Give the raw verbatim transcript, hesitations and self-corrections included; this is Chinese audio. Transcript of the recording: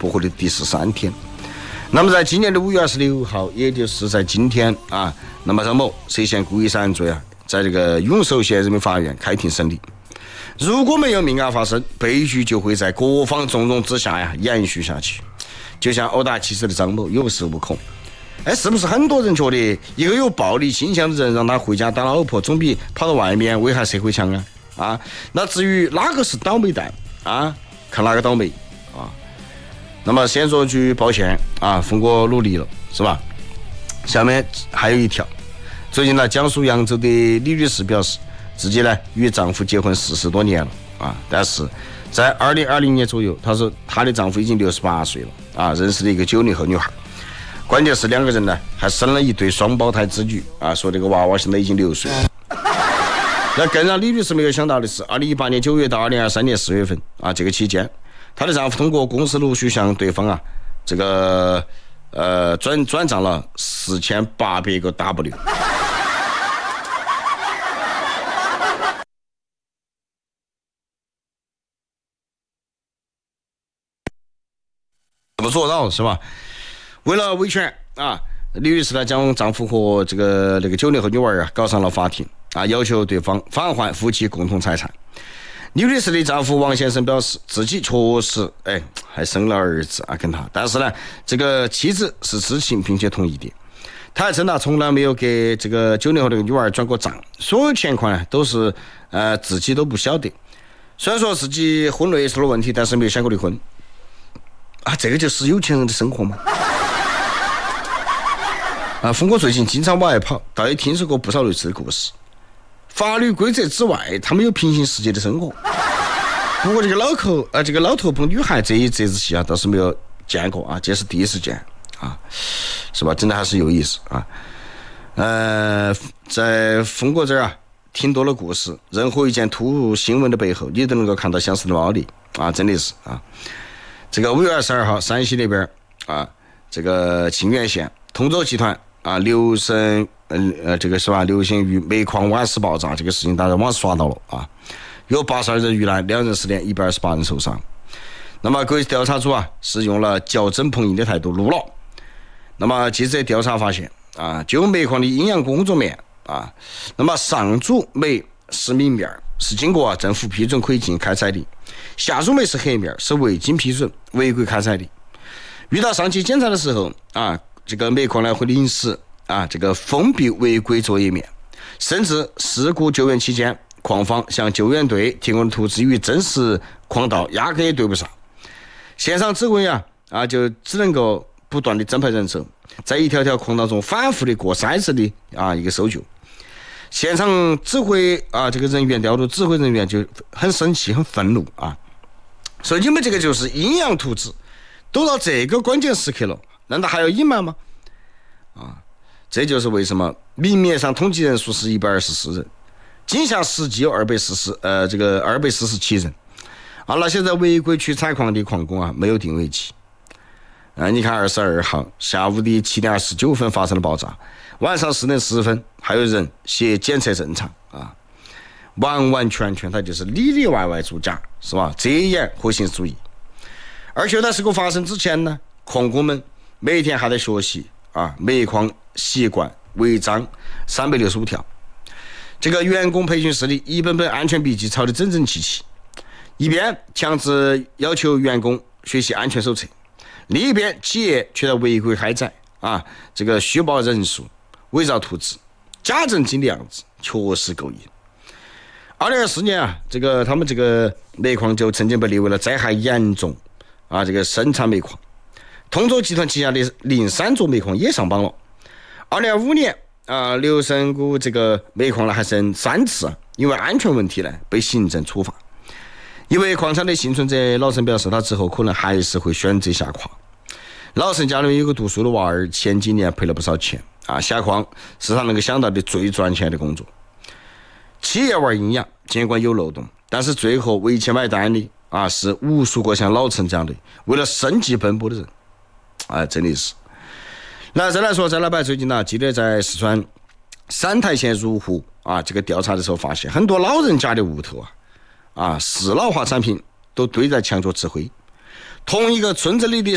过活的第十三天。那么在今年的五月二十六号，也就是在今天啊，那么张某涉嫌故意杀人罪啊，在这个永寿县人民法院开庭审理。如果没有命案发生，悲剧就会在各方纵容之下呀延续下去。就像殴打妻子的张某有恃无恐，哎，是不是很多人觉得一个有暴力倾向的人让他回家打老婆，总比跑到外面危害社会强啊？啊，那至于哪个是倒霉蛋啊，看哪个倒霉啊。那么先说句抱歉啊，峰哥努力了，是吧？下面还有一条，最近呢，江苏扬州的李女士表示，自己呢与丈夫结婚四十多年了啊，但是在二零二零年左右，她说她的丈夫已经六十八岁了啊，认识了一个九零后女孩，关键是两个人呢还生了一对双胞胎之女啊，说这个娃娃现在已经六岁了。那更让李女士没有想到的是，二零一八年九月到二零二三年四月份啊，这个期间，她的丈夫通过公司陆续向对方啊这个呃转转账了四千八百个 W。不做到是吧？为了维权啊，李女士呢将丈夫和这个那个九零后女娃啊告上了法庭啊，要求对方返还夫妻共同财产。李女士的丈夫王先生表示，自己确实哎还生了儿子啊跟他，但是呢，这个妻子是知情并且同意的。他还称他从来没有给这个九零后这个女娃转过账，所有钱款呢都是呃自己都不晓得。虽然说自己婚内出了问题，但是没有想过离婚。啊，这个就是有钱人的生活嘛！啊，峰哥最近经常往外跑，倒也听说过不少类似的故事。法律规则之外，他们有平行世界的生活。不过这个老头啊，这个老头碰女孩这一折子戏啊，倒是没有见过啊，这是第一次见啊，是吧？真的还是有意思啊。呃，在峰哥这儿啊，听多了故事，任何一件突兀新闻的背后，你都能够看到相似的猫腻啊，真的是啊。这个五月二十二号，山西那边啊，这个沁源县通州集团啊，流生呃呃，这个是吧？流行于煤矿瓦斯爆炸这个事情，大家网上刷到了啊，有八十二人遇难，两人失联，一百二十八人受伤。那么，国际调查组啊是用了校正碰硬的态度录了。那么，记者调查发现啊，就煤矿的阴阳工作面啊，那么上主煤是明面，是经过啊政府批准可以进行开采的。下属煤是黑面，是未经批准违规开采的。遇到上级检查的时候啊，这个煤矿呢会临时啊这个封闭违规作业面，甚至事故救援期间，矿方向救援队提供的图纸与真实矿道压根也对不上。现场指挥啊啊就只能够不断的增派人手，在一条条矿道中反复的过筛子的啊一个搜救。现场指挥啊这个人员调度指挥人员就很生气很愤怒啊，所以你们这个就是阴阳图纸，都到这个关键时刻了，难道还要隐瞒吗？啊，这就是为什么明面上统计人数是一百二十四人，今夏实际有二百四十呃这个二百四十七人啊。那现在违规去采矿的矿工啊没有定位器啊，你看二十二号下午的七点二十九分发生了爆炸，晚上四点十分还有人写检测正常啊，完完全全它就是里里外外作假，是吧？遮掩核心主义。而且在事故发生之前呢，矿工们每天还在学习啊煤矿习惯违章三百六十五条。这个员工培训室里一本本安全笔记抄得整整齐齐，一边强制要求员工学习安全手册，另一边企业却在违规开采啊，这个虚报人数、伪造图纸、假正经的样子，确实够瘾。二零二四年啊，这个他们这个煤矿就曾经被列为了灾害严重啊，这个生产煤矿。通州集团旗下的零三座煤矿也上榜了。二零二五年啊，流生谷这个煤矿呢还剩三次、啊，因为安全问题呢被行政处罚。一位矿场的幸存者老陈表示，他之后可能还是会选择下矿。老陈家里面有个读书的娃儿，前几年赔了不少钱啊，下矿是他能够想到的最赚钱的工作。企业玩阴阳，尽管有漏洞，但是最后为钱买单的啊，是无数个像老陈这样的为了生计奔波的人，啊，真的是。那再来说，再来摆最近呢，记得在四川三台县如湖啊，这个调查的时候发现，很多老人家的屋头啊，啊，适老化产品都堆在墙角吃灰，同一个村子里的